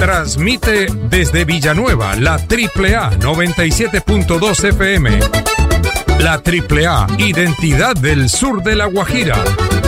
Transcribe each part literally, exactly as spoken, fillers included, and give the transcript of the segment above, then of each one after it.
Transmite desde Villanueva la Triple A noventa y siete punto dos F M. La Triple A, identidad del sur de La Guajira.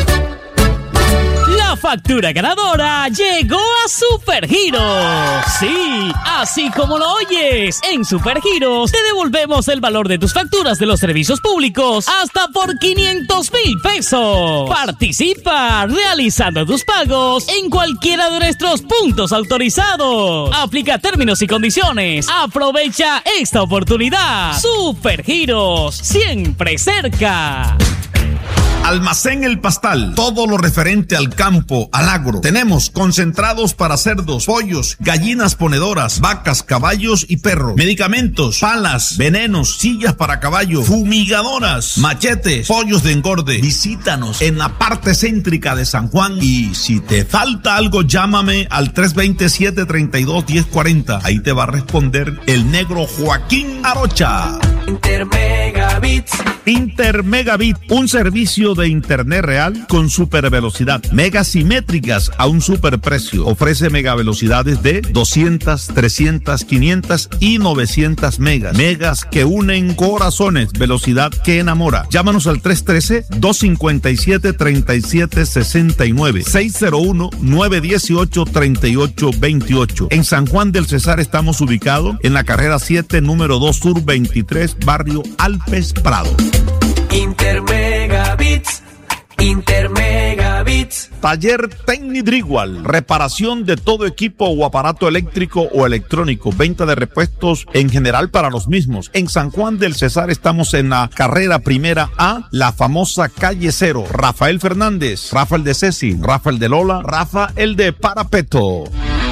La factura ganadora llegó a Supergiros. Sí, así como lo oyes. En Supergiros te devolvemos el valor de tus facturas de los servicios públicos hasta por quinientos mil pesos. Participa realizando tus pagos en cualquiera de nuestros puntos autorizados. Aplica términos y condiciones. Aprovecha esta oportunidad. Supergiros, siempre cerca. Almacén El Pastal, todo lo referente al campo, al agro. Tenemos concentrados para cerdos, pollos, gallinas ponedoras, vacas, caballos y perros. Medicamentos, palas, venenos, sillas para caballo, fumigadoras, machetes, pollos de engorde. Visítanos en la parte céntrica de San Juan y si te falta algo, llámame al tres dos cero, siete tres dos, uno cero cuatro cero. Ahí te va a responder el negro Joaquín Arocha. Intermegabits. Intermegabit, un servicio de internet real con super velocidad, megas simétricas a un super precio. Ofrece mega velocidades de doscientas, trescientas, quinientas y novecientas megas. Megas que unen corazones, velocidad que enamora. Llámanos al tres uno tres, dos cinco siete, tres siete seis nueve, seis cero uno, nueve uno ocho, tres ocho dos ocho. En San Juan del Cesar estamos ubicados en la carrera siete, número dos sur veintitrés, barrio Alpes Prado. Intermegabits, Intermegabits. Taller Tecnidrigual, reparación de todo equipo o aparato eléctrico o electrónico, venta de repuestos en general para los mismos. En San Juan del Cesar estamos en la carrera primera A, la famosa calle cero. Rafael Fernández, Rafael de Ceci, Rafael de Lola, Rafael de Parapeto.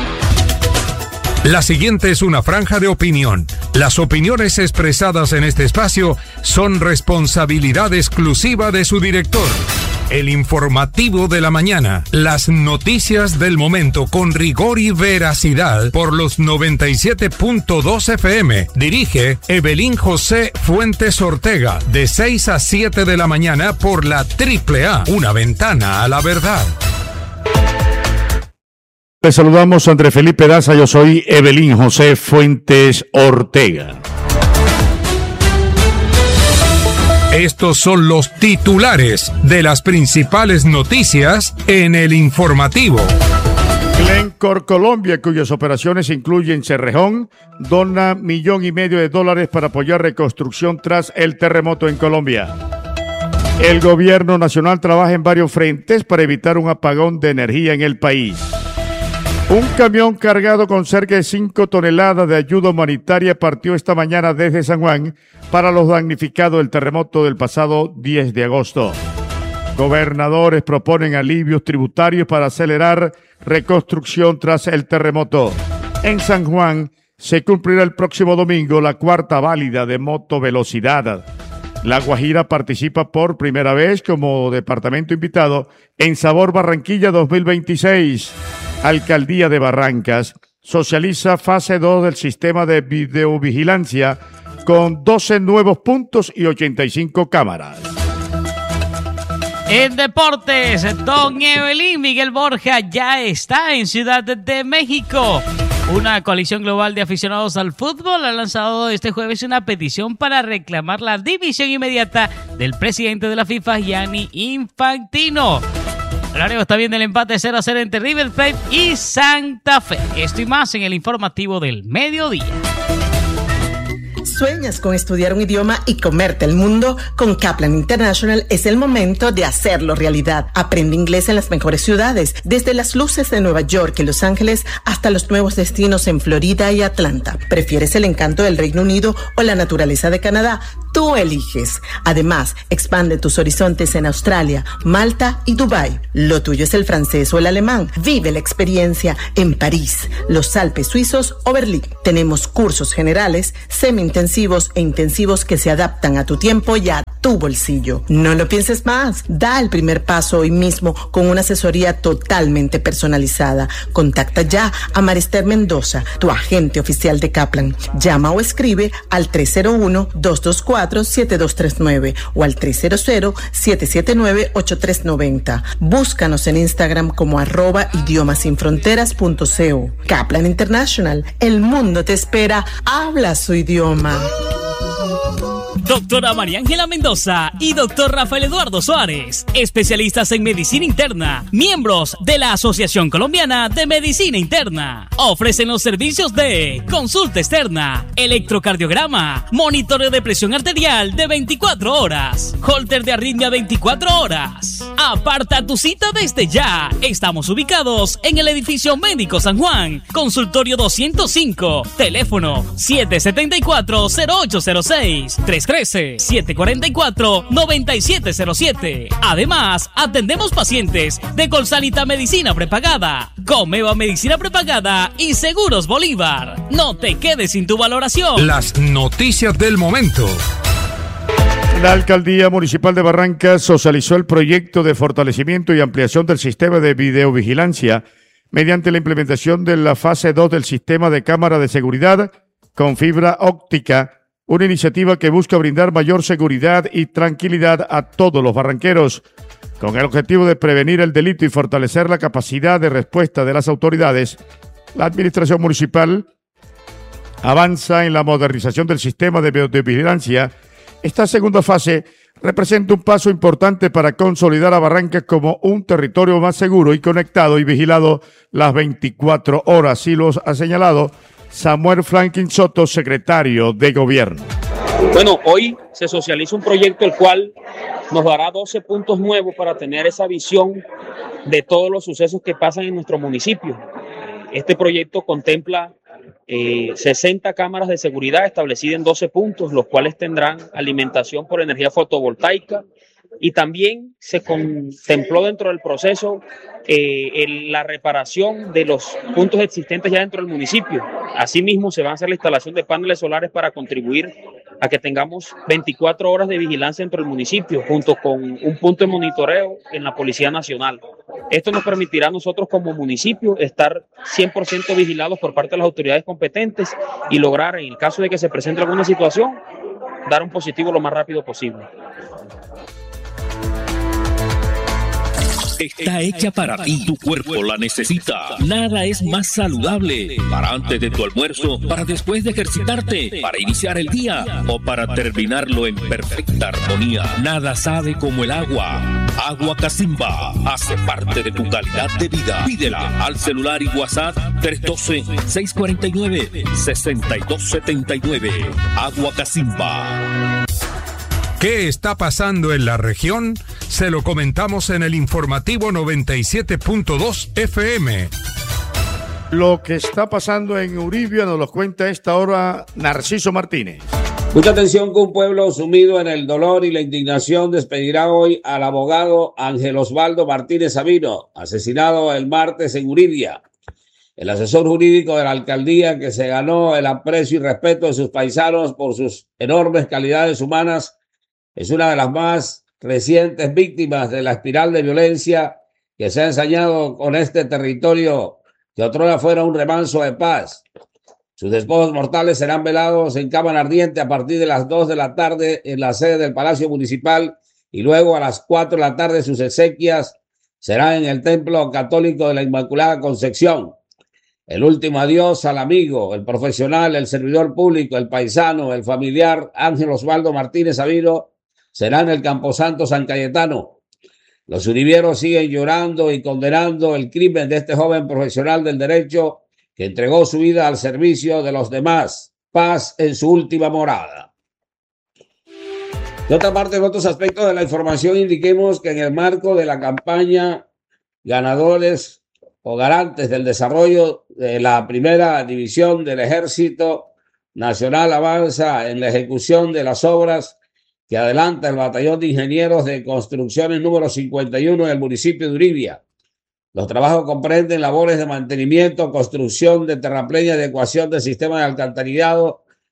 La siguiente es una franja de opinión. Las opiniones expresadas en este espacio son responsabilidad exclusiva de su director. El informativo de la mañana. Las noticias del momento con rigor y veracidad por los noventa y siete punto dos F M. Dirige Evelyn José Fuentes Ortega. De seis a siete de la mañana por la Triple A. Una ventana a la verdad. Les saludamos, André Felipe Daza, yo soy Evelyn José Fuentes Ortega. Estos son los titulares de las principales noticias en el informativo. Glencore Colombia, cuyas operaciones incluyen Cerrejón, dona millón y medio de dólares para apoyar reconstrucción tras el terremoto en Colombia. El gobierno nacional trabaja en varios frentes para evitar un apagón de energía en el país. Un camión cargado con cerca de cinco toneladas de ayuda humanitaria partió esta mañana desde San Juan para los damnificados del terremoto del pasado diez de agosto. Gobernadores proponen alivios tributarios para acelerar reconstrucción tras el terremoto. En San Juan se cumplirá el próximo domingo la cuarta válida de motovelocidad. La Guajira participa por primera vez como departamento invitado en Sabor Barranquilla dos mil veintiséis. Alcaldía de Barrancas socializa fase dos del sistema de videovigilancia con doce nuevos puntos y ochenta y cinco cámaras. En deportes, don Evelyn Miguel Borja ya está en Ciudad de México. Una coalición global de aficionados al fútbol ha lanzado este jueves una petición para reclamar la dimisión inmediata del presidente de la FIFA, Gianni Infantino. Hablaremos también del empate cero a cero entre River Plate y Santa Fe. Esto y más en el informativo del mediodía. ¿Sueñas con estudiar un idioma y comerte el mundo? Con Kaplan International es el momento de hacerlo realidad. Aprende inglés en las mejores ciudades, desde las luces de Nueva York y Los Ángeles hasta los nuevos destinos en Florida y Atlanta. ¿Prefieres el encanto del Reino Unido o la naturaleza de Canadá? Tú eliges. Además, expande tus horizontes en Australia, Malta y Dubái. Lo tuyo es el francés o el alemán. Vive la experiencia en París, los Alpes suizos o Berlín. Tenemos cursos generales, semi-intensivos e intensivos que se adaptan a tu tiempo y a tu bolsillo. No lo pienses más. Da el primer paso hoy mismo con una asesoría totalmente personalizada. Contacta ya a Marister Mendoza, tu agente oficial de Kaplan. Llama o escribe al tres cero uno, dos dos cuatro, siete dos tres nueve o al tres cero cero, siete siete nueve, ocho tres nueve cero. Búscanos en Instagram como arroba idiomasinfronteras.co. Kaplan International, el mundo te espera. Habla su idioma. Doctora María Ángela Mendoza y doctor Rafael Eduardo Suárez, especialistas en medicina interna, miembros de la Asociación Colombiana de Medicina Interna. Ofrecen los servicios de consulta externa, electrocardiograma, monitoreo de presión arterial de veinticuatro horas, holter de arritmia veinticuatro horas. Aparta tu cita desde ya. Estamos ubicados en el edificio Médico San Juan, consultorio doscientos cinco, teléfono siete siete cuatro, cero ocho cero seis, tres uno tres, siete cuatro cuatro, nueve siete cero siete. Además, atendemos pacientes de Colsanita Medicina Prepagada, Comeva Medicina Prepagada y Seguros Bolívar. No te quedes sin tu valoración. Las noticias del momento. La Alcaldía Municipal de Barrancas socializó el proyecto de fortalecimiento y ampliación del sistema de videovigilancia mediante la implementación de la fase dos del sistema de cámara de seguridad con fibra óptica, una iniciativa que busca brindar mayor seguridad y tranquilidad a todos los barranqueros, con el objetivo de prevenir el delito y fortalecer la capacidad de respuesta de las autoridades. La Administración Municipal avanza en la modernización del sistema de videovigilancia. Esta segunda fase representa un paso importante para consolidar a Barrancas como un territorio más seguro y conectado y vigilado las veinticuatro horas, así lo ha señalado Samuel Franklin Soto, secretario de Gobierno. Bueno, hoy se socializa un proyecto el cual nos dará doce puntos nuevos para tener esa visión de todos los sucesos que pasan en nuestro municipio. Este proyecto contempla eh, sesenta cámaras de seguridad establecidas en doce puntos, los cuales tendrán alimentación por energía fotovoltaica, y también se contempló dentro del proceso eh, el, la reparación de los puntos existentes ya dentro del municipio. Asimismo, se va a hacer la instalación de paneles solares para contribuir a que tengamos veinticuatro horas de vigilancia dentro del municipio, junto con un punto de monitoreo en la Policía Nacional. Esto nos permitirá a nosotros como municipio estar cien por ciento vigilados por parte de las autoridades competentes y lograr, en el caso de que se presente alguna situación, dar un positivo lo más rápido posible. Está hecha para ti, tu cuerpo la necesita. Nada es más saludable para antes de tu almuerzo, para después de ejercitarte, para iniciar el día o para terminarlo en perfecta armonía. Nada sabe como el agua. Agua Casimba hace parte de tu calidad de vida. Pídela al celular y WhatsApp tres uno dos, seis cuatro nueve, seis dos siete nueve. Agua Casimba. ¿Qué está pasando en la región? Se lo comentamos en el informativo noventa y siete punto dos F M. Lo que está pasando en Uribia nos lo cuenta a esta hora Narciso Martínez. Mucha atención, que un pueblo sumido en el dolor y la indignación despedirá hoy al abogado Ángel Osvaldo Martínez Sabino, asesinado el martes en Uribia. El asesor jurídico de la alcaldía, que se ganó el aprecio y respeto de sus paisanos por sus enormes calidades humanas, es una de las más recientes víctimas de la espiral de violencia que se ha ensañado con este territorio que otrora fuera un remanso de paz. Sus despojos mortales serán velados en cámara ardiente a partir de las dos de la tarde en la sede del Palacio Municipal, y luego a las cuatro de la tarde sus exequias serán en el Templo Católico de la Inmaculada Concepción. El último adiós al amigo, el profesional, el servidor público, el paisano, el familiar Ángel Osvaldo Martínez Sabino será en el Camposanto San Cayetano. Los uribieros siguen llorando y condenando el crimen de este joven profesional del derecho que entregó su vida al servicio de los demás. Paz en su última morada. De otra parte, en otros aspectos de la información, indiquemos que en el marco de la campaña Ganadores o Garantes del Desarrollo de la Primera División del Ejército Nacional avanza en la ejecución de las obras que adelanta el Batallón de Ingenieros de Construcciones número cincuenta y uno del municipio de Uribia. Los trabajos comprenden labores de mantenimiento, construcción de terraplén y adecuación del sistema de alcantarillado,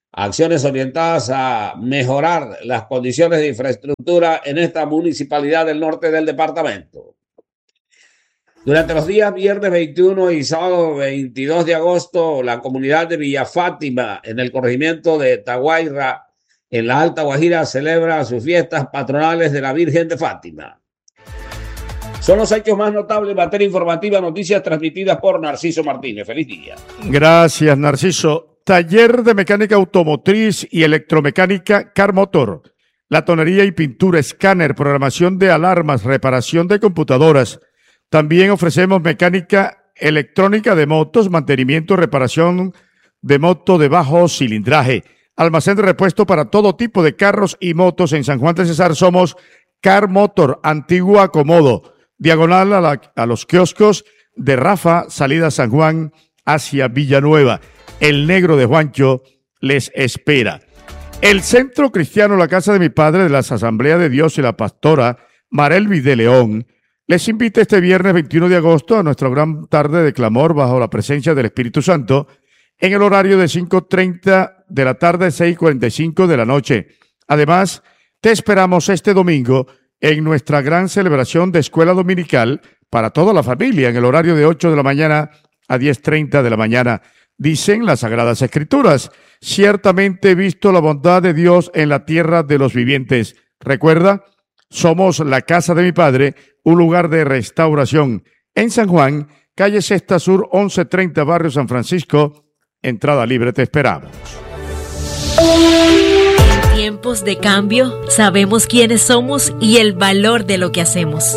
acciones orientadas a mejorar las condiciones de infraestructura en esta municipalidad del norte del departamento. Durante los días viernes veintiuno y sábado veintidós de agosto, la comunidad de Villa Fátima, en el corregimiento de Taguayra, en la Alta Guajira, celebra sus fiestas patronales de la Virgen de Fátima. Son los hechos más notables en materia informativa, noticias transmitidas por Narciso Martínez. Feliz día. Gracias, Narciso. Taller de mecánica automotriz y electromecánica Car Motor. La tonería y pintura, escáner, programación de alarmas, reparación de computadoras. También ofrecemos mecánica electrónica de motos, mantenimiento, reparación de moto de bajo cilindraje. Almacén de repuesto para todo tipo de carros y motos. En San Juan de Cesar somos Car Motor, Antigua Acomodo, diagonal a, la, a los kioscos de Rafa, salida San Juan hacia Villanueva. El Negro de Juancho les espera. El Centro Cristiano La Casa de mi Padre de las Asambleas de Dios y la pastora Marelvi de León les invita este viernes veintiuno de agosto a nuestra gran tarde de clamor bajo la presencia del Espíritu Santo en el horario de cinco treinta de la tarde a seis cuarenta y cinco de la noche. Además, te esperamos este domingo en nuestra gran celebración de escuela dominical para toda la familia en el horario de ocho de la mañana a diez treinta de la mañana. Dicen las Sagradas Escrituras, ciertamente he visto la bondad de Dios en la tierra de los vivientes. Recuerda, somos la Casa de mi Padre, un lugar de restauración. En San Juan, calle Sexta Sur, once treinta, barrio San Francisco. Entrada libre, te esperamos. En tiempos de cambio, sabemos quiénes somos y el valor de lo que hacemos.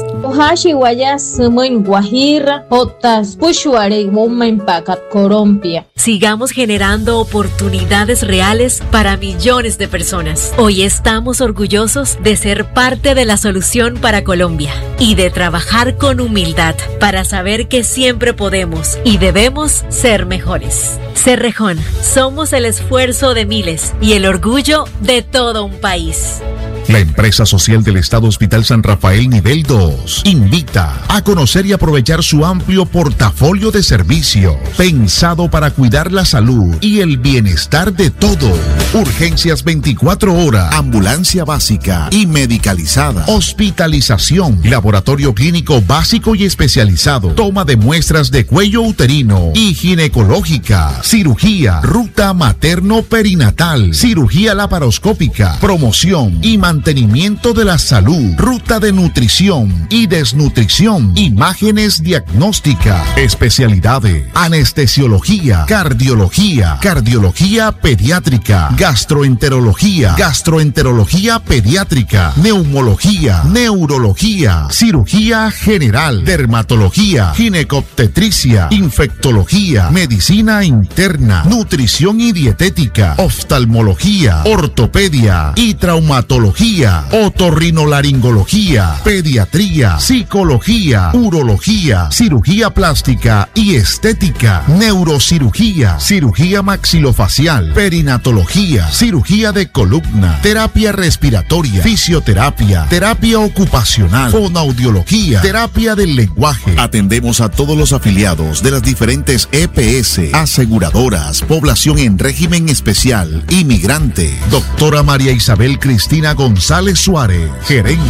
Sigamos generando oportunidades reales para millones de personas. Hoy estamos orgullosos de ser parte de la solución para Colombia y de trabajar con humildad para saber que siempre podemos y debemos ser mejores. Cerrejón, somos el esfuerzo de miles y el orgullo de todo un país. La empresa social del Estado Hospital San Rafael Nivel dos invita a conocer y aprovechar su amplio portafolio de servicio pensado para cuidar la salud y el bienestar de todos. Urgencias veinticuatro horas, ambulancia básica y medicalizada, hospitalización, laboratorio clínico básico y especializado, toma de muestras de cuello uterino y ginecológica, cirugía, ruta materno-perinatal, cirugía laparoscópica, promoción y mantenimiento de la salud, ruta de nutrición y desnutrición, imágenes diagnósticas, especialidades, anestesiología, cardiología, cardiología pediátrica, gastroenterología, gastroenterología pediátrica, neumología, neurología, cirugía general, dermatología, ginecobstetricia, infectología, medicina interna, nutrición y dietética, oftalmología, ortopedia y traumatología, otorrinolaringología, pediatría, psicología, urología, cirugía plástica y estética, neurocirugía, cirugía maxilofacial, perinatología, cirugía de columna, terapia respiratoria, fisioterapia, terapia ocupacional, fonoaudiología, terapia del lenguaje. Atendemos a todos los afiliados de las diferentes E P S, aseguradoras, población en régimen especial, inmigrante. Doctora María Isabel Cristina González González Suárez, gerente.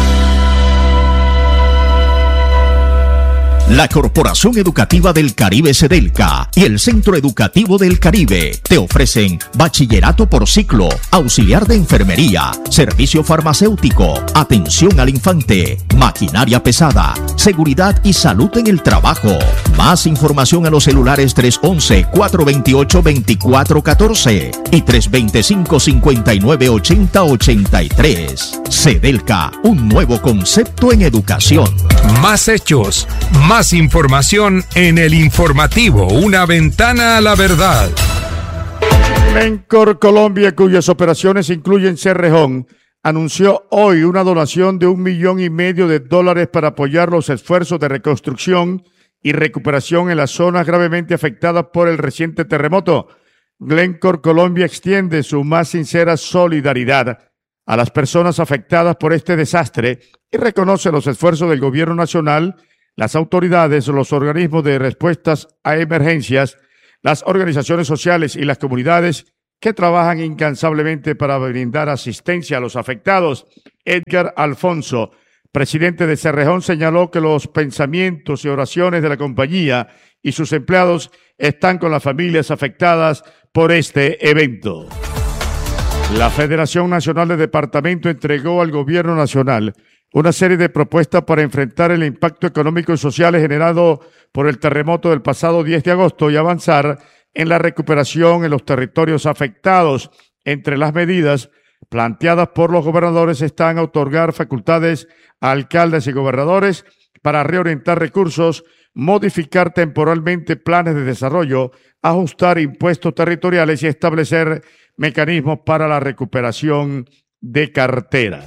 La Corporación Educativa del Caribe Sedelca y el Centro Educativo del Caribe te ofrecen bachillerato por ciclo, auxiliar de enfermería, servicio farmacéutico, atención al infante, maquinaria pesada, seguridad y salud en el trabajo. Más información a los celulares tres once, cuatro veintiocho, veinticuatro catorce y tres veinticinco, cincuenta y nueve, ochenta, ochenta y tres. Sedelca, un nuevo concepto en educación. Más hechos, más información en el informativo, una ventana a la verdad. Glencore Colombia, cuyas operaciones incluyen Cerrejón, anunció hoy una donación de un millón y medio de dólares para apoyar los esfuerzos de reconstrucción y recuperación en las zonas gravemente afectadas por el reciente terremoto. Glencore Colombia extiende su más sincera solidaridad a las personas afectadas por este desastre y reconoce los esfuerzos del gobierno nacional, las autoridades, los organismos de respuestas a emergencias, las organizaciones sociales y las comunidades que trabajan incansablemente para brindar asistencia a los afectados. Edgar Alfonso, presidente de Cerrejón, señaló que los pensamientos y oraciones de la compañía y sus empleados están con las familias afectadas por este evento. La Federación Nacional de Departamento entregó al Gobierno Nacional una serie de propuestas para enfrentar el impacto económico y social generado por el terremoto del pasado diez de agosto y avanzar en la recuperación en los territorios afectados. Entre las medidas planteadas por los gobernadores están otorgar facultades a alcaldes y gobernadores para reorientar recursos, modificar temporalmente planes de desarrollo, ajustar impuestos territoriales y establecer mecanismos para la recuperación de cartera.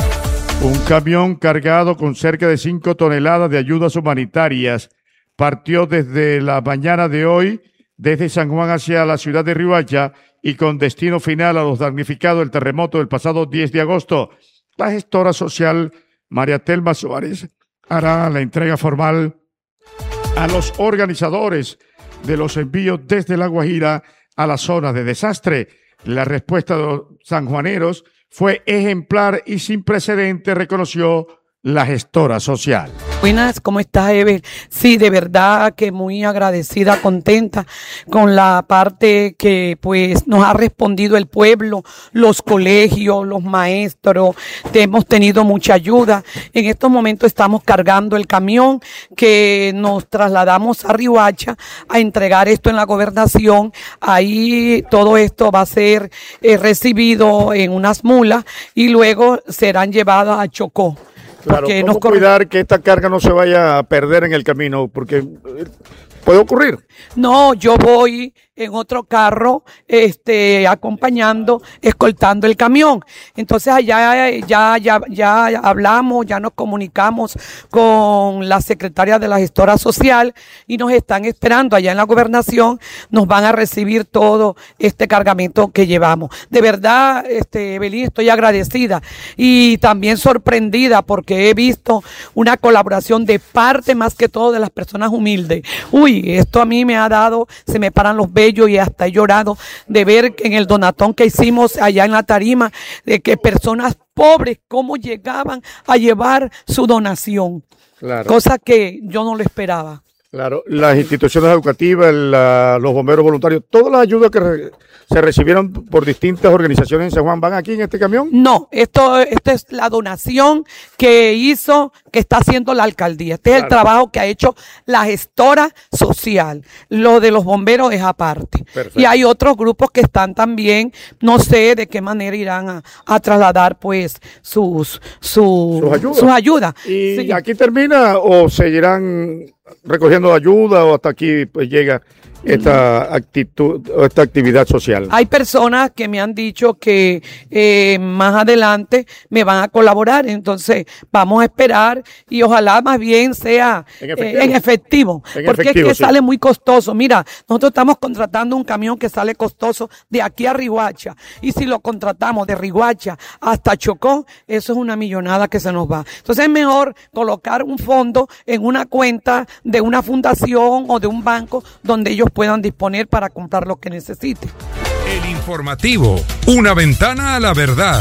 Un camión cargado con cerca de cinco toneladas de ayudas humanitarias partió desde la mañana de hoy desde San Juan hacia la ciudad de Riohacha y con destino final a los damnificados del terremoto del pasado diez de agosto. La gestora social María Telma Suárez hará la entrega formal a los organizadores de los envíos desde La Guajira a la zona de desastre. La respuesta de los sanjuaneros fue ejemplar y sin precedentes, reconoció la gestora social. Buenas, ¿cómo estás, Ever? Sí, de verdad que muy agradecida, contenta con la parte que pues nos ha respondido el pueblo, los colegios, los maestros. Hemos tenido mucha ayuda. En estos momentos estamos cargando el camión que nos trasladamos a Riohacha a entregar esto en la gobernación. Ahí todo esto va a ser eh, recibido en unas mulas y luego serán llevadas a Chocó. Claro, ¿cómo nos cuidar que esta carga no se vaya a perder en el camino? Porque puede ocurrir. No, yo voy en otro carro, este, acompañando, escoltando el camión. Entonces allá ya, ya, ya hablamos, ya nos comunicamos con la secretaria de la gestora social y nos están esperando allá en la gobernación. Nos van a recibir todo este cargamento que llevamos. De verdad, este, Evelyn, estoy agradecida y también sorprendida porque he visto una colaboración de parte más que todo de las personas humildes. Uy, esto a mí me ha dado, se me paran los vellos y hasta he llorado de ver en el donatón que hicimos allá en la tarima, de que personas pobres cómo llegaban a llevar su donación, claro. Cosa que yo no lo esperaba. Claro, las instituciones educativas, la, los bomberos voluntarios, todas las ayudas que re, se recibieron por distintas organizaciones en San Juan, ¿van aquí en este camión? No, esto, esto es la donación que hizo, que está haciendo la alcaldía. Este claro. Es el trabajo que ha hecho la gestora social. Lo de los bomberos es aparte. Perfecto. Y hay otros grupos que están también, no sé de qué manera irán a, a trasladar pues sus, su, sus ayudas. Sus ayudas. ¿Y sí. Aquí termina o seguirán recogiendo ayuda o hasta aquí pues llega esta actitud, esta actividad social? Hay personas que me han dicho que eh, más adelante me van a colaborar, entonces vamos a esperar y ojalá más bien sea en efectivo, eh, en efectivo en porque efectivo, es que sí. Sale muy costoso. Mira, nosotros estamos contratando un camión que sale costoso de aquí a Riohacha y si lo contratamos de Riohacha hasta Chocó, eso es una millonada que se nos va. Entonces es mejor colocar un fondo en una cuenta de una fundación o de un banco donde ellos puedan disponer para comprar lo que necesiten. El informativo, una ventana a la verdad.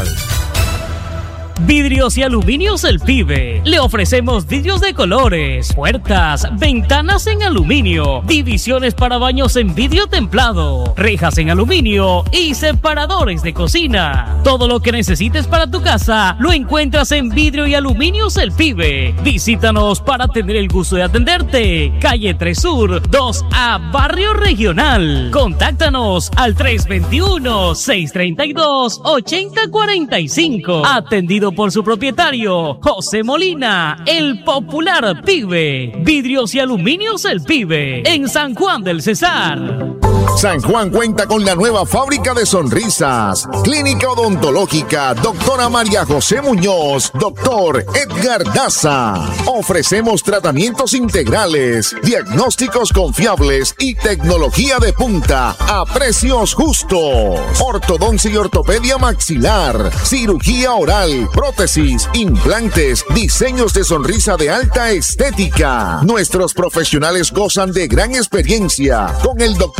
Vidrios y Aluminios El Pibe. Le ofrecemos vidrios de colores, puertas, ventanas en aluminio, divisiones para baños en vidrio templado, rejas en aluminio y separadores de cocina. Todo lo que necesites para tu casa lo encuentras en Vidrio y Aluminios El Pibe. Visítanos para tener el gusto de atenderte. Calle tres Sur, dos A, Barrio Regional. Contáctanos al tres dos uno, seis tres dos, ocho cero cuatro cinco. Atendido por su propietario, José Molina, el popular Pibe. Vidrios y Aluminios El Pibe, en San Juan del Cesar. San Juan cuenta con la nueva fábrica de sonrisas, Clínica Odontológica Doctora María José Muñoz, Doctor Edgar Daza. Ofrecemos tratamientos integrales, diagnósticos confiables y tecnología de punta a precios justos. Ortodoncia y ortopedia maxilar, cirugía oral, prótesis, implantes, diseños de sonrisa de alta estética. Nuestros profesionales gozan de gran experiencia con el Doctor Edgar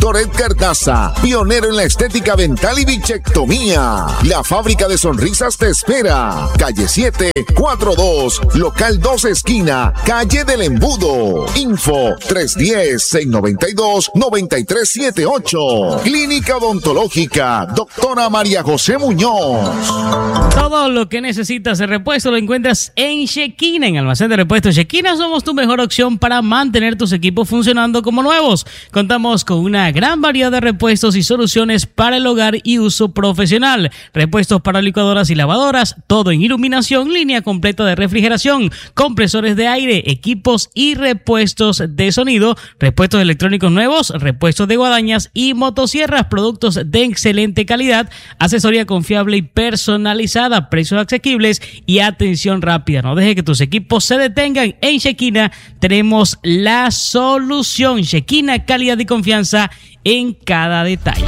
Ardasa, pionero en la estética dental y bichectomía. La fábrica de sonrisas te espera. Calle siete, cuatro dos, local dos esquina, calle del Embudo. Info tres uno cero, seis nueve dos, nueve tres siete ocho. Clínica Odontológica, doctora María José Muñoz. Todo lo que necesitas de repuesto lo encuentras en Shekina. En Almacén de Repuestos Shekina somos tu mejor opción para mantener tus equipos funcionando como nuevos. Contamos con una gran variedad de repuestos y soluciones para el hogar y uso profesional. Repuestos para licuadoras y lavadoras, todo en iluminación, línea completa de refrigeración, compresores de aire, equipos y repuestos de sonido, repuestos electrónicos nuevos, repuestos de guadañas y motosierras, productos de excelente calidad, asesoría confiable y personalizada, precios asequibles y atención rápida. No deje que tus equipos se detengan. En Shekina tenemos la solución. Shekina, calidad y confianza en cada detalle.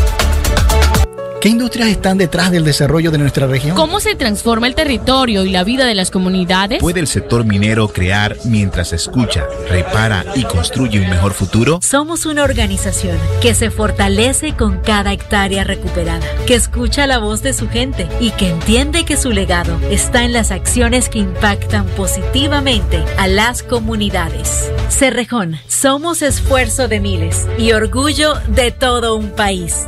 ¿Qué industrias están detrás del desarrollo de nuestra región? ¿Cómo se transforma el territorio y la vida de las comunidades? ¿Puede el sector minero crear mientras escucha, repara y construye un mejor futuro? Somos una organización que se fortalece con cada hectárea recuperada, que escucha la voz de su gente y que entiende que su legado está en las acciones que impactan positivamente a las comunidades. Cerrejón, somos esfuerzo de miles y orgullo de todo un país.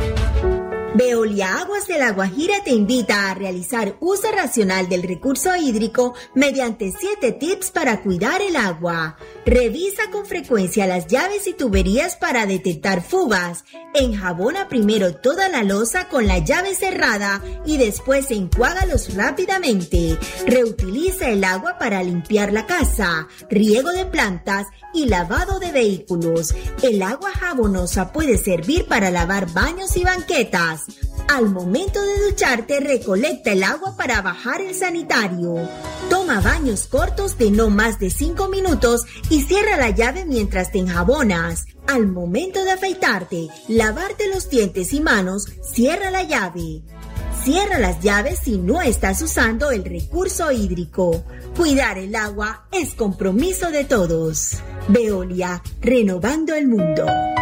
Veolia Aguas de La Guajira te invita a realizar uso racional del recurso hídrico mediante siete tips para cuidar el agua. Revisa con frecuencia las llaves y tuberías para detectar fugas. Enjabona primero toda la loza con la llave cerrada y después enjuágalos rápidamente. Reutiliza el agua para limpiar la casa, riego de plantas y lavado de vehículos. El agua jabonosa puede servir para lavar baños y banquetas. Al momento de ducharte, recolecta el agua para bajar el sanitario. Toma baños cortos de no más de cinco minutos y cierra la llave mientras te enjabonas. Al momento de afeitarte, lavarte los dientes y manos, cierra la llave. Cierra las llaves si no estás usando el recurso hídrico. Cuidar el agua es compromiso de todos. Veolia, renovando el mundo.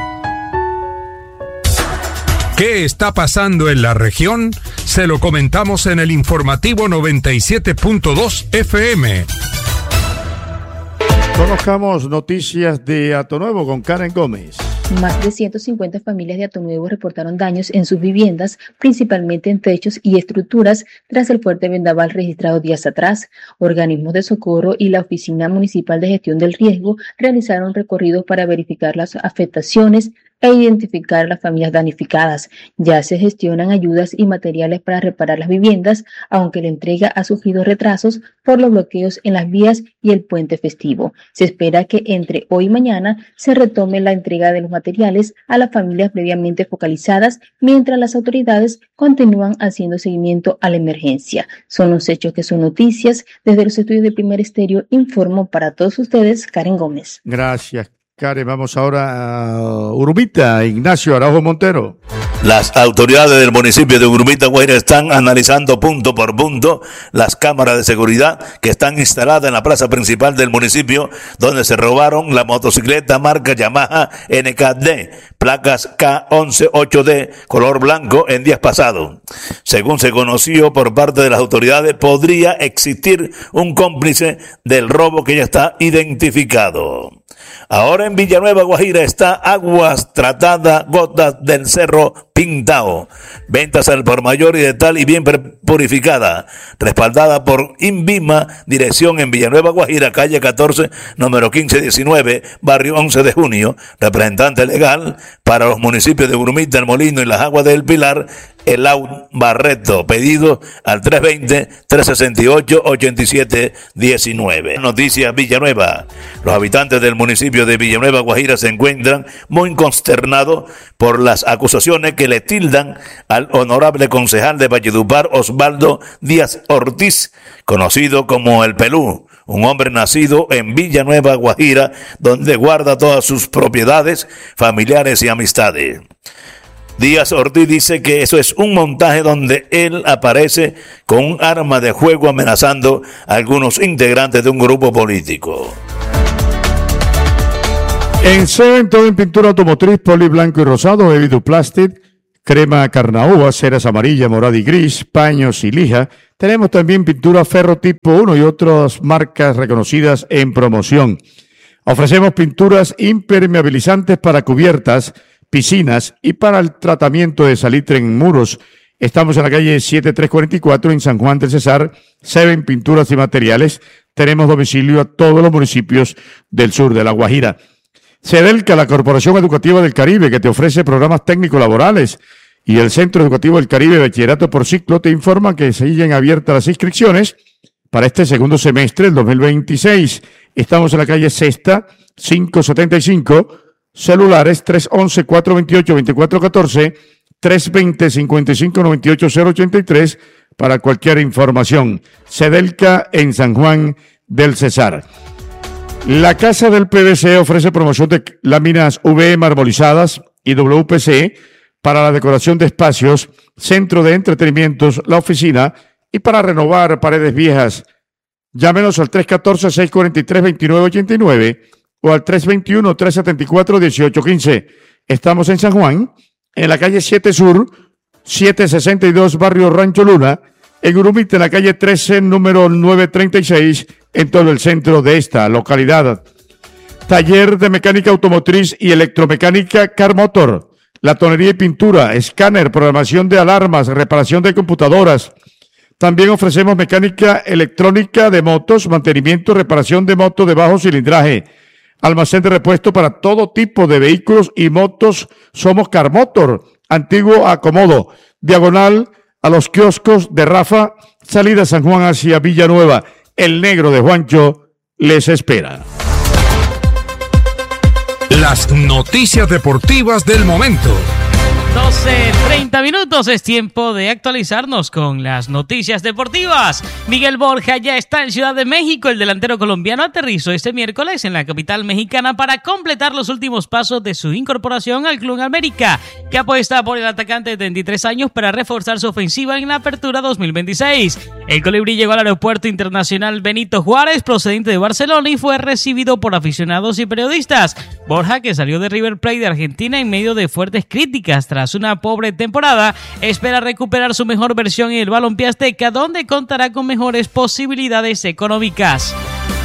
¿Qué está pasando en la región? Se lo comentamos en el informativo noventa y siete punto dos F M. Conozcamos noticias de Hato Nuevo con Karen Gómez. Más de ciento cincuenta familias de Hato Nuevo reportaron daños en sus viviendas, principalmente en techos y estructuras, tras el fuerte vendaval registrado días atrás. Organismos de socorro y la Oficina Municipal de Gestión del Riesgo realizaron recorridos para verificar las afectaciones e identificar a las familias damnificadas. Ya se gestionan ayudas y materiales para reparar las viviendas, aunque la entrega ha sufrido retrasos por los bloqueos en las vías y el puente festivo. Se espera que entre hoy y mañana se retome la entrega de los materiales a las familias previamente focalizadas, mientras las autoridades continúan haciendo seguimiento a la emergencia. Son los hechos que son noticias. Desde los estudios de Primer Estéreo informo para todos ustedes, Karen Gómez. Gracias, Karen. Vamos ahora a Urumita, Ignacio Araujo Montero. Las autoridades del municipio de Urumita, Guaira, están analizando punto por punto las cámaras de seguridad que están instaladas en la plaza principal del municipio, donde se robaron la motocicleta marca Yamaha N K D, placas K once ocho D, color blanco, en días pasados. Según se conoció por parte de las autoridades, podría existir un cómplice del robo que ya está identificado. Ahora en Villanueva, Guajira, está Aguas Tratadas Gotas del Cerro Pintao. Ventas al por mayor y de tal y bien purificada. Respaldada por Invima, dirección en Villanueva, Guajira, calle catorce, número quince diecinueve, barrio once de junio. Representante legal para los municipios de Urumita, El Molino y Las Aguas del Pilar, Elau Barreto. Pedido al tres dos cero, tres seis ocho, ocho siete uno nueve. Noticias Villanueva. Los habitantes del municipio de Villanueva, Guajira, se encuentran muy consternados por las acusaciones que le tildan al honorable concejal de Valledupar, Osvaldo Díaz Ortiz, conocido como El Pelú, un hombre nacido en Villanueva, Guajira, donde guarda todas sus propiedades, familiares y amistades. Díaz Ortiz dice que eso es un montaje donde él aparece con un arma de fuego amenazando a algunos integrantes de un grupo político. En Seven, todo en pintura automotriz, poli blanco y rosado, Eviduplastic, crema carnaúba, ceras amarilla, morada y gris, paños y lija. Tenemos también pintura ferro tipo uno y otras marcas reconocidas en promoción. Ofrecemos pinturas impermeabilizantes para cubiertas, piscinas y para el tratamiento de salitre en muros. Estamos en la calle siete tres cuatro cuatro en San Juan del Cesar. Seven Pinturas y Materiales. Tenemos domicilio a todos los municipios del sur de La Guajira. Cedelca, la Corporación Educativa del Caribe, que te ofrece programas técnicos laborales, y el Centro Educativo del Caribe, Bachillerato por Ciclo, te informa que siguen abiertas las inscripciones para este segundo semestre del dos mil veintiséis. Estamos en la calle Sexta, quinientos setenta y cinco, celulares tres once, cuatro veintiocho, veinticuatro catorce, tres veinte, cincuenta y cinco noventa y ocho, cero ochenta y tres para cualquier información. Cedelca en San Juan del Cesar. La Casa del P V C ofrece promoción de láminas V E marbolizadas y W P C para la decoración de espacios, centro de entretenimientos, la oficina y para renovar paredes viejas. Llámenos al tres uno cuatro, seis cuatro tres, dos nueve ocho nueve o al tres dos uno, tres siete cuatro, uno ocho uno cinco. Estamos en San Juan, en la calle siete Sur, setecientos sesenta y dos, barrio Rancho Luna, en Urumita, en la calle trece, número novecientos treinta y seis, en todo el centro de esta localidad. Taller de mecánica automotriz y electromecánica Car Motor, la tonería y pintura, escáner, programación de alarmas, reparación de computadoras. También ofrecemos mecánica electrónica de motos, mantenimiento, reparación de motos de bajo cilindraje, almacén de repuesto para todo tipo de vehículos y motos. Somos Car Motor, antiguo acomodo, diagonal a los kioscos de Rafa, salida San Juan hacia Villanueva. El negro de Juancho les espera. Las noticias deportivas del momento. doce treinta minutos, es tiempo de actualizarnos con las noticias deportivas. Miguel Borja ya está en Ciudad de México. El delantero colombiano aterrizó este miércoles en la capital mexicana para completar los últimos pasos de su incorporación al Club América, que apuesta por el atacante de treinta y tres años para reforzar su ofensiva en la apertura dos mil veintiséis. El colibrí llegó al aeropuerto internacional Benito Juárez, procedente de Barcelona, y fue recibido por aficionados y periodistas. Borja, que salió de River Plate de Argentina en medio de fuertes críticas tras una pobre temporada, espera recuperar su mejor versión en el balompié azteca, donde contará con mejores posibilidades económicas.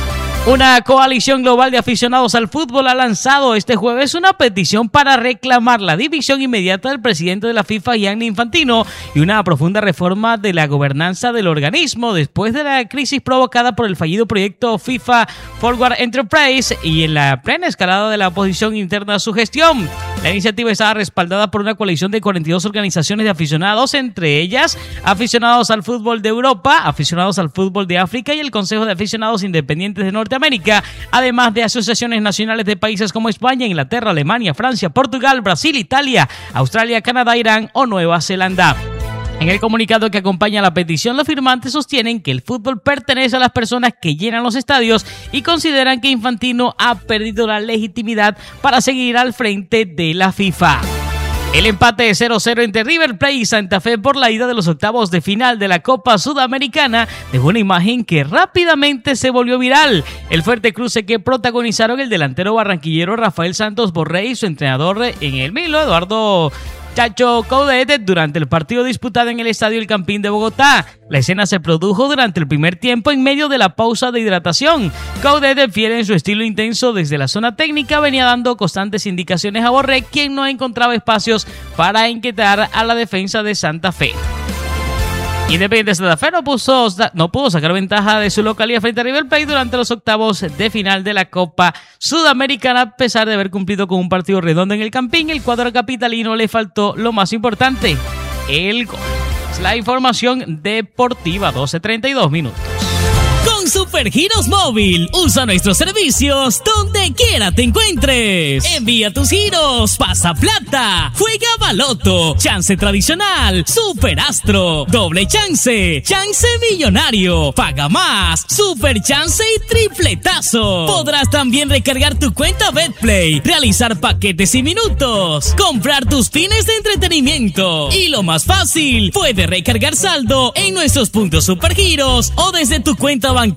Una coalición global de aficionados al fútbol ha lanzado este jueves una petición para reclamar la división inmediata del presidente de la FIFA, Gianni Infantino, y una profunda reforma de la gobernanza del organismo después de la crisis provocada por el fallido proyecto FIFA Forward Enterprise y en la plena escalada de la oposición interna a su gestión. La iniciativa estaba respaldada por una coalición de cuarenta y dos organizaciones de aficionados, entre ellas aficionados al fútbol de Europa, aficionados al fútbol de África y el Consejo de Aficionados Independientes de Norteamérica, además de asociaciones nacionales de países como España, Inglaterra, Alemania, Francia, Portugal, Brasil, Italia, Australia, Canadá, Irán o Nueva Zelanda. En el comunicado que acompaña la petición, los firmantes sostienen que el fútbol pertenece a las personas que llenan los estadios y consideran que Infantino ha perdido la legitimidad para seguir al frente de la FIFA. El empate de cero cero entre River Plate y Santa Fe por la ida de los octavos de final de la Copa Sudamericana dejó una imagen que rápidamente se volvió viral. El fuerte cruce que protagonizaron el delantero barranquillero Rafael Santos Borré y su entrenador en el Milo, Eduardo Chacho Coudet, durante el partido disputado en el Estadio El Campín de Bogotá. La escena se produjo durante el primer tiempo en medio de la pausa de hidratación. Coudet, fiel en su estilo intenso desde la zona técnica, venía dando constantes indicaciones a Borré, quien no encontraba espacios para inquietar a la defensa de Santa Fe. Independiente Santa Fe no, puso, no pudo sacar ventaja de su localidad frente a River Plate durante los octavos de final de la Copa Sudamericana. A pesar de haber cumplido con un partido redondo en el Campín, el cuadro capitalino le faltó lo más importante, el gol. Es la información deportiva, doce treinta y dos minutos. Con Supergiros Móvil, usa nuestros servicios donde quiera te encuentres. Envía tus giros, pasa plata, juega baloto, chance tradicional, superastro, doble chance, chance millonario, paga más, super chance y tripletazo. Podrás también recargar tu cuenta Betplay, realizar paquetes y minutos, comprar tus fines de entretenimiento. Y lo más fácil, puedes recargar saldo en nuestros puntos Supergiros o desde tu cuenta bancaria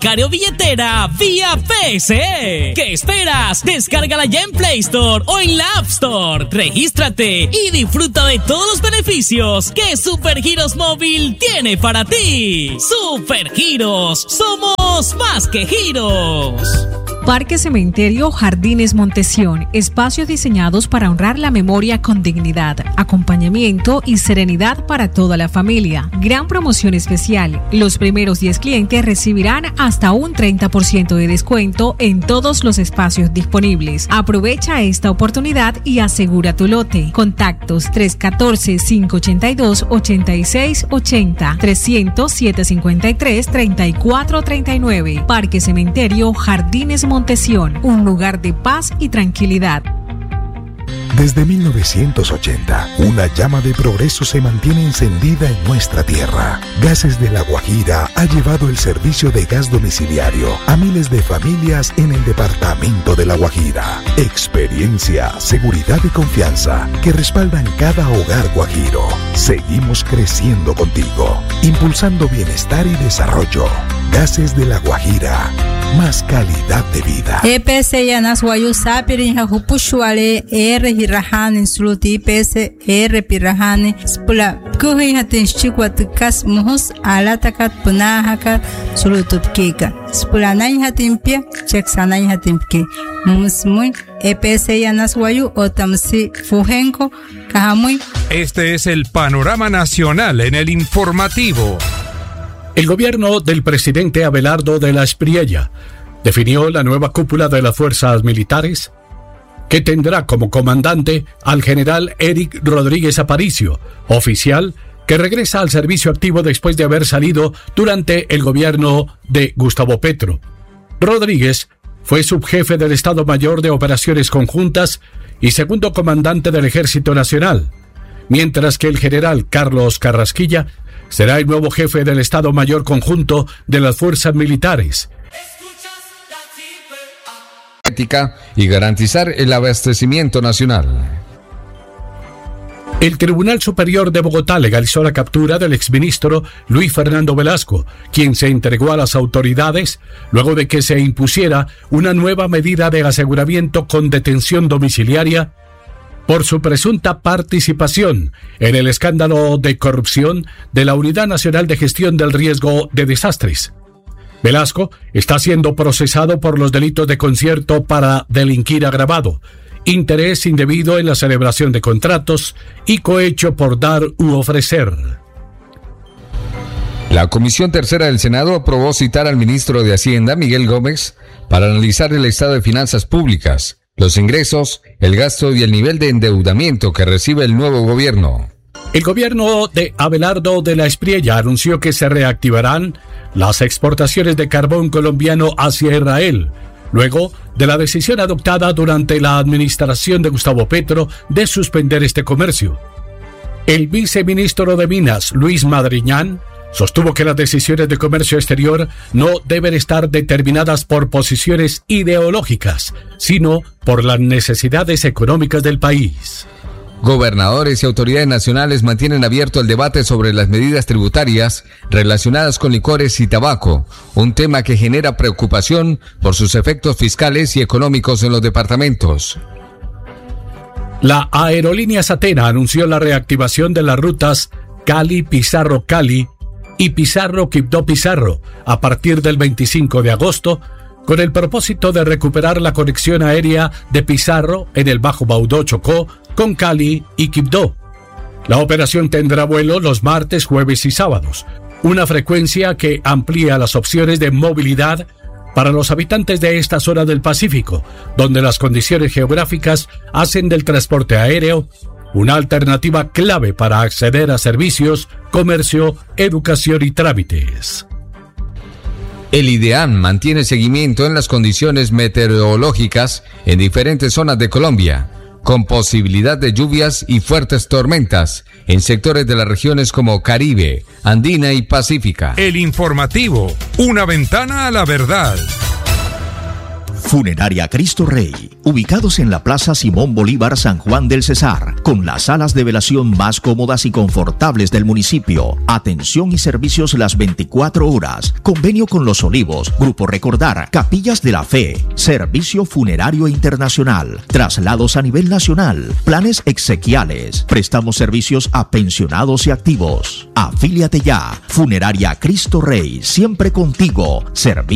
bancaria o billetera vía P S E. ¿Qué esperas? Descárgala ya en Play Store o en la App Store. Regístrate y disfruta de todos los beneficios que Supergiros Móvil tiene para ti. Supergiros, somos más que giros. Parque Cementerio Jardines Montesión, espacios diseñados para honrar la memoria con dignidad, acompañamiento y serenidad para toda la familia. Gran promoción especial. Los primeros diez clientes recibirán hasta un treinta por ciento de descuento en todos los espacios disponibles. Aprovecha esta oportunidad y asegura tu lote. Contactos tres uno cuatro, cinco ocho dos, ocho seis ocho cero, trescientos, siete cincuenta y tres, treinta y cuatro treinta y nueve. Parque Cementerio Jardines Montesión, un lugar de paz y tranquilidad. Desde mil novecientos ochenta, una llama de progreso se mantiene encendida en nuestra tierra. Gases de La Guajira ha llevado el servicio de gas domiciliario a miles de familias en el departamento de La Guajira. Experiencia, seguridad y confianza que respaldan cada hogar guajiro. Seguimos creciendo contigo, impulsando bienestar y desarrollo. Gases de La Guajira, más calidad de vida. E P S Yanas Wayu Sapirin Hakupushwale R Hirahane Suluti P S R Pirahane Spula Kuhi Hatin Chikwatukas Muhus Alatakat Punahakat Sulutupkika Spulanay Hatimpia Cheksanay Hatimpki Musmuy E P S Yanas Wayu Otamsi Fujenko Kahamuy. Este es el panorama nacional en el informativo. El gobierno del presidente Abelardo de la Espriella definió la nueva cúpula de las fuerzas militares, que tendrá como comandante al general Eric Rodríguez Aparicio, oficial que regresa al servicio activo después de haber salido durante el gobierno de Gustavo Petro. Rodríguez fue subjefe del Estado Mayor de Operaciones Conjuntas y segundo comandante del Ejército Nacional, mientras que el general Carlos Carrasquilla será el nuevo jefe del Estado Mayor Conjunto de las Fuerzas Militares. Y garantizar el abastecimiento nacional. El Tribunal Superior de Bogotá legalizó la captura del exministro Luis Fernando Velasco, quien se entregó a las autoridades luego de que se impusiera una nueva medida de aseguramiento con detención domiciliaria por su presunta participación en el escándalo de corrupción de la Unidad Nacional de Gestión del Riesgo de Desastres. Velasco está siendo procesado por los delitos de concierto para delinquir agravado, interés indebido en la celebración de contratos y cohecho por dar u ofrecer. La Comisión Tercera del Senado aprobó citar al ministro de Hacienda, Miguel Gómez, para analizar el estado de finanzas públicas, los ingresos, el gasto y el nivel de endeudamiento que recibe el nuevo gobierno. El gobierno de Abelardo de la Espriella anunció que se reactivarán las exportaciones de carbón colombiano hacia Israel, luego de la decisión adoptada durante la administración de Gustavo Petro de suspender este comercio. El viceministro de Minas, Luis Madriñán, sostuvo que las decisiones de comercio exterior no deben estar determinadas por posiciones ideológicas, sino por las necesidades económicas del país. Gobernadores y autoridades nacionales mantienen abierto el debate sobre las medidas tributarias relacionadas con licores y tabaco, un tema que genera preocupación por sus efectos fiscales y económicos en los departamentos. La aerolínea Satena anunció la reactivación de las rutas Cali-Pizarro-Cali y Pizarro-Quibdó-Pizarro a partir del veinticinco de agosto, con el propósito de recuperar la conexión aérea de Pizarro en el Bajo Baudó Chocó con Cali y Quibdó. La operación tendrá vuelo los martes, jueves y sábados, una frecuencia que amplía las opciones de movilidad para los habitantes de esta zona del Pacífico, donde las condiciones geográficas hacen del transporte aéreo una alternativa clave para acceder a servicios, comercio, educación y trámites. El IDEAM mantiene seguimiento en las condiciones meteorológicas en diferentes zonas de Colombia, con posibilidad de lluvias y fuertes tormentas en sectores de las regiones como Caribe, Andina y Pacífica. El informativo, una ventana a la verdad. Funeraria Cristo Rey, ubicados en la Plaza Simón Bolívar, San Juan del Cesar, con las salas de velación más cómodas y confortables del municipio. Atención y servicios las veinticuatro horas. Convenio con Los Olivos, Grupo Recordar, Capillas de la Fe, Servicio Funerario Internacional, traslados a nivel nacional, planes exequiales. Prestamos servicios a pensionados y activos. Afíliate ya. Funeraria Cristo Rey, siempre contigo. Servicio